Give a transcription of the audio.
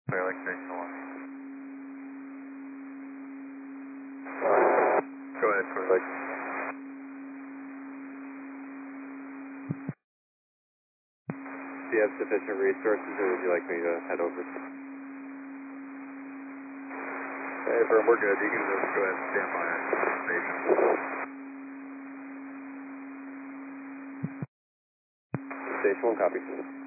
Clear Lake Station 1. Go ahead, Clear Lake. Do you have sufficient resources, or would you like me to head over? Hey, Bro, we're good. You can just go ahead and stand by at the station. Station 1, copy.